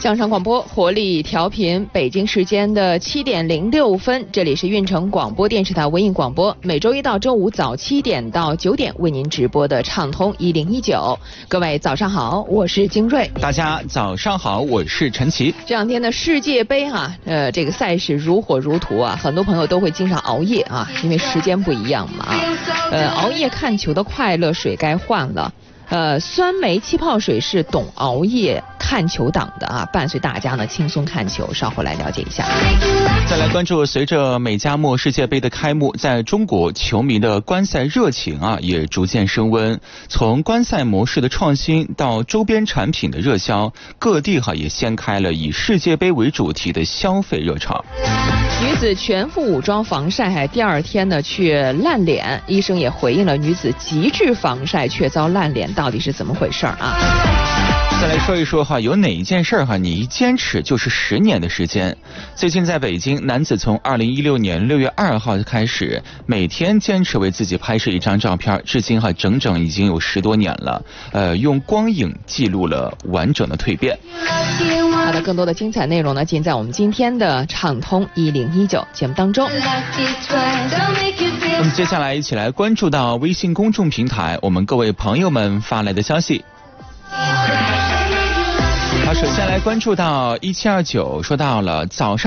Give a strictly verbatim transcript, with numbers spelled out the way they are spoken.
向上广播活力调频，北京时间的七点零六分，这里是运城广播电视台文艺广播，每周一到周五早七点到九点为您直播的畅通一零一九。各位早上好，我是金瑞。 大家早上好，我是陈奇。 这两天的世界杯哈、啊，呃，这个赛事如火如荼啊，很多朋友都会经常熬夜啊，因为时间不一样嘛啊，呃，熬夜看球的快乐水该换了。呃，酸梅气泡水是懂熬夜看球党的啊，伴随大家呢轻松看球，稍后来了解一下。 再来关注，随着美加墨世界杯的开幕，在中国球迷的观赛热情啊也逐渐升温。从观赛模式的创新到周边产品的热销，各地哈也掀开了以世界杯为主题的消费热潮。 女子全副武装防晒，还第二天呢却烂脸，医生也回应了女子极致防晒却遭烂脸到底是怎么回事啊？ 再来说一说哈，有哪一件事哈，你一坚持就是十年的时间。最近在北京，男子从二零一六年六月二号开始，每天坚持为自己拍摄一张照片，至今哈整整已经有十多年了。呃，用光影记录了完整的蜕变。 好的，更多的精彩内容呢，尽在我们今天的畅通一零一九节目当中。 那么接下来一起来关注到微信公众平台我们各位朋友们发来的消息。好，首先来关注到一七二九，说到了早上